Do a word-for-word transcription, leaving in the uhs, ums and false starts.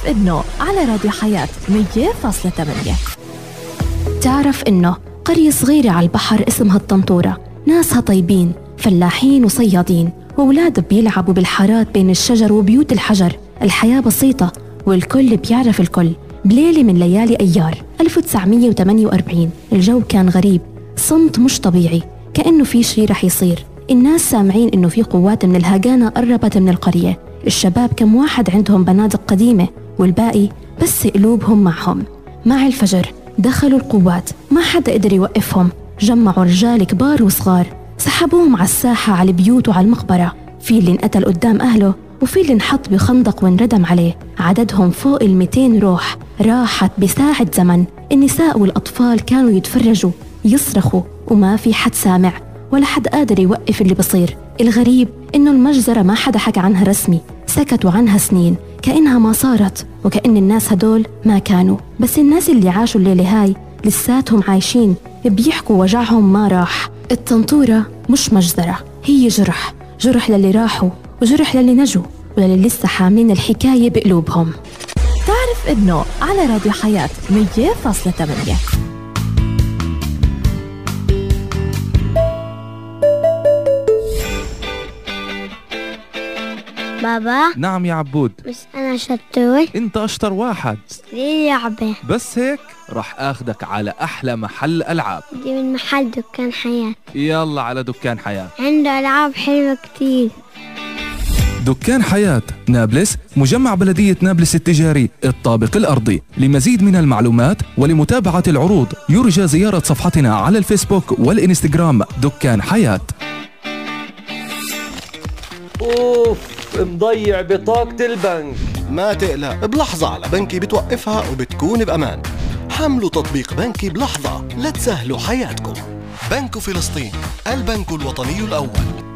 تعرف إنه على راديو حياة مية فاصلة ثمانية. تعرف إنه قرية صغيرة على البحر اسمها الطنطورة، ناسها طيبين فلاحين وصيادين، وأولاد بيلعبوا بالحارات بين الشجر وبيوت الحجر. الحياة بسيطة والكل بيعرف الكل. بليلة من ليالي أيار ألف وتسعمية وثمانية وأربعين الجو كان غريب، صمت مش طبيعي، كأنه في شي رح يصير. الناس سامعين إنه في قوات من الهجانة قربت من القرية. الشباب كم واحد عندهم بنادق قديمة والباقي بس قلوبهم معهم. مع الفجر دخلوا القوات، ما حدا قدر يوقفهم. جمعوا رجال كبار وصغار، سحبوهم على الساحة، على البيوت وعلى المقبرة. في اللي انقتل قدام أهله وفي اللي انحط بخندق وانردم عليه. عددهم فوق المئتين روح راحت بساعة زمن. النساء والأطفال كانوا يتفرجوا يصرخوا وما في حد سامع ولا حد قادر يوقف اللي بصير. الغريب إنه المجزرة ما حدا حكى عنها رسمي، سكتوا عنها سنين كأنها ما صارت وكأن الناس هدول ما كانوا. بس الناس اللي عاشوا الليلة هاي لساتهم عايشين، بيحكوا وجعهم ما راح. الطنطورة مش مجزرة، هي جرح، جرح للي راحوا وجرح للي نجوا وللي لسه حاملين الحكاية بقلوبهم. تعرف إنه على راديو حياة مية فاصلة ثمانية. بابا. نعم يا عبود. بس أنا شطور. انت أشطر واحد. ليه لعبة؟ بس هيك رح أخدك على أحلى محل ألعاب. دي من محل دكان حياة. يلا على دكان حياة، عنده ألعاب حلوة كتير. دكان حياة نابلس، مجمع بلدية نابلس التجاري الطابق الأرضي. لمزيد من المعلومات ولمتابعة العروض يرجى زيارة صفحتنا على الفيسبوك والإنستغرام دكان حياة. أوف، مضيع بطاقة البنك. ما تقلق، بلحظة على بنكي بتوقفها وبتكون بأمان. حملوا تطبيق بنكي بلحظة لتسهلوا حياتكم. بنك فلسطين، البنك الوطني الأول.